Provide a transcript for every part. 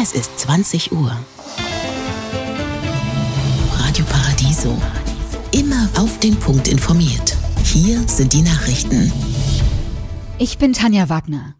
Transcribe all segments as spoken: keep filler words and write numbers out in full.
Es ist zwanzig Uhr. Radio Paradiso. Immer auf den Punkt informiert. Hier sind die Nachrichten. Ich bin Tanja Wagner.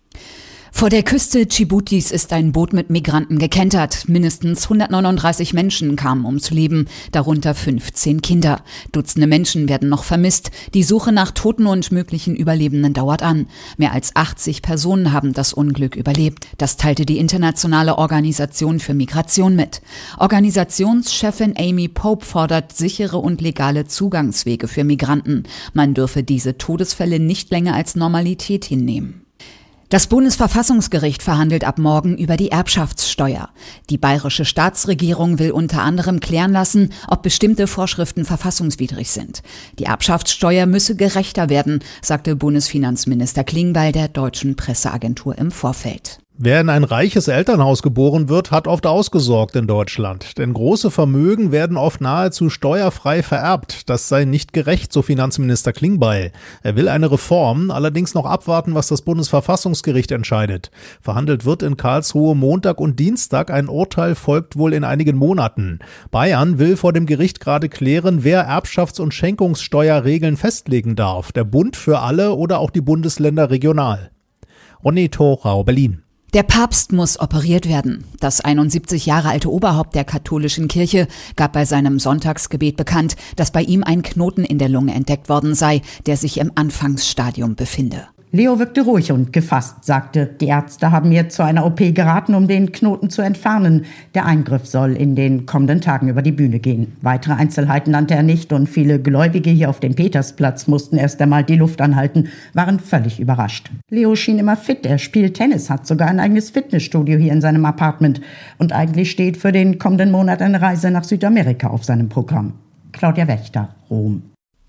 Vor der Küste Dschibutis ist ein Boot mit Migranten gekentert. Mindestens hundertneununddreißig Menschen kamen ums Leben, darunter fünfzehn Kinder. Dutzende Menschen werden noch vermisst. Die Suche nach Toten und möglichen Überlebenden dauert an. Mehr als achtzig Personen haben das Unglück überlebt. Das teilte die Internationale Organisation für Migration mit. Organisationschefin Amy Pope fordert sichere und legale Zugangswege für Migranten. Man dürfe diese Todesfälle nicht länger als Normalität hinnehmen. Das Bundesverfassungsgericht verhandelt ab morgen über die Erbschaftssteuer. Die bayerische Staatsregierung will unter anderem klären lassen, ob bestimmte Vorschriften verfassungswidrig sind. Die Erbschaftssteuer müsse gerechter werden, sagte Bundesfinanzminister Klingbeil der deutschen Presseagentur im Vorfeld. Wer in ein reiches Elternhaus geboren wird, hat oft ausgesorgt in Deutschland. Denn große Vermögen werden oft nahezu steuerfrei vererbt. Das sei nicht gerecht, so Finanzminister Klingbeil. Er will eine Reform, allerdings noch abwarten, was das Bundesverfassungsgericht entscheidet. Verhandelt wird in Karlsruhe Montag und Dienstag. Ein Urteil folgt wohl in einigen Monaten. Bayern will vor dem Gericht gerade klären, wer Erbschafts- und Schenkungssteuerregeln festlegen darf. Der Bund für alle oder auch die Bundesländer regional. Ronny Thorau, Berlin. Der Papst muss operiert werden. Das einundsiebzig Jahre alte Oberhaupt der katholischen Kirche gab bei seinem Sonntagsgebet bekannt, dass bei ihm ein Knoten in der Lunge entdeckt worden sei, der sich im Anfangsstadium befinde. Leo wirkte ruhig und gefasst, sagte, die Ärzte haben mir zu einer O P geraten, um den Knoten zu entfernen. Der Eingriff soll in den kommenden Tagen über die Bühne gehen. Weitere Einzelheiten nannte er nicht und viele Gläubige hier auf dem Petersplatz mussten erst einmal die Luft anhalten, waren völlig überrascht. Leo schien immer fit, er spielt Tennis, hat sogar ein eigenes Fitnessstudio hier in seinem Apartment und eigentlich steht für den kommenden Monat eine Reise nach Südamerika auf seinem Programm. Claudia Wächter, Rom.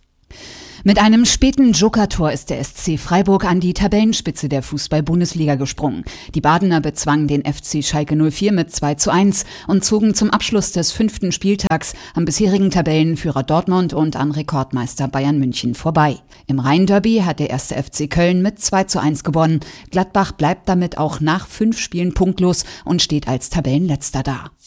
Mit einem späten Joker-Tor ist der S C Freiburg an die Tabellenspitze der Fußball-Bundesliga gesprungen. Die Badener bezwangen den F C Schalke null vier mit zwei zu eins und zogen zum Abschluss des fünften Spieltags am bisherigen Tabellenführer Dortmund und an Rekordmeister Bayern München vorbei. Im Rhein-Derby hat der erste F C Köln mit zwei zu eins gewonnen. Gladbach bleibt damit auch nach fünf Spielen punktlos und steht als Tabellenletzter da.